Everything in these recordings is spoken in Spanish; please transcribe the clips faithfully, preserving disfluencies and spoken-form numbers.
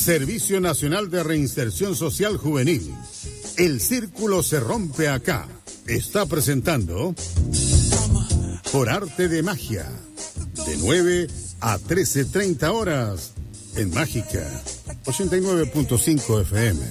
Servicio Nacional de Reinserción Social Juvenil. El círculo se rompe acá. Está presentando Por Arte de Magia, de nueve a trece treinta horas, en Mágica, ochenta y nueve punto cinco F M.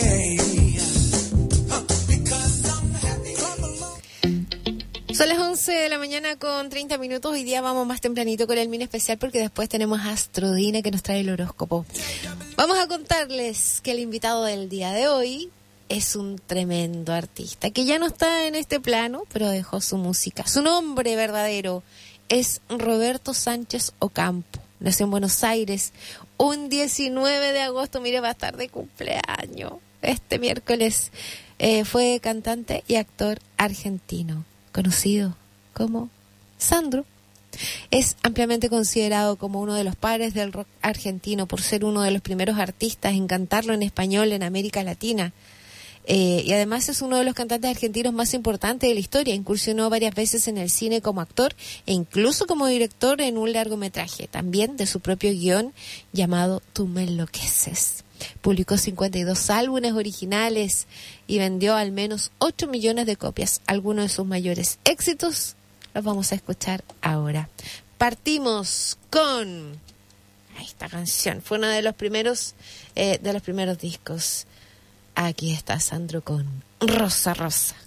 Son las once de la mañana con treinta minutos. Hoy día vamos más tempranito con el mini especial porque después tenemos a Astrodina que nos trae el horóscopo. Vamos a contarles que el invitado del día de hoy es un tremendo artista que ya no está en este plano, pero dejó su música. Su nombre verdadero es Roberto Sánchez Ocampo. Nació en Buenos Aires un diecinueve de agosto. Mire, va a estar de cumpleaños este miércoles. Eh, fue cantante y actor argentino, conocido como Sandro. Es ampliamente considerado como uno de los padres del rock argentino por ser uno de los primeros artistas en cantarlo en español en América Latina. Eh, y además es uno de los cantantes argentinos más importantes de la historia. Incursionó varias veces en el cine como actor e incluso como director en un largometraje, también de su propio guión llamado Tú me enloqueces. Publicó cincuenta y dos álbumes originales y vendió al menos ocho millones de copias. Algunos de sus mayores éxitos los vamos a escuchar ahora. Partimos con esta canción. Fue uno de los primeros, eh, de los primeros discos. Aquí está Sandro con Rosa Rosa.